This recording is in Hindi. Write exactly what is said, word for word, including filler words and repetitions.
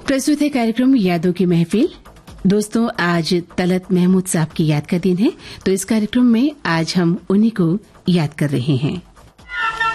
प्रस्तुत है कार्यक्रम यादों की महफिल। दोस्तों, आज तलत महमूद साहब की याद का दिन है, तो इस कार्यक्रम में आज हम उन्हीं को याद कर रहे हैं।